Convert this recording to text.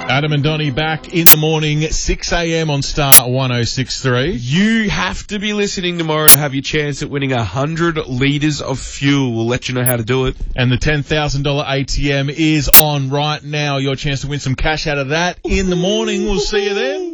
Adam and Donnie back in the morning, 6 a.m. on Star 106.3. You have to be listening tomorrow to have your chance at winning 100 litres of fuel. We'll let you know how to do it. And the $10,000 ATM is on right now. Your chance to win some cash out of that in the morning. We'll see you then.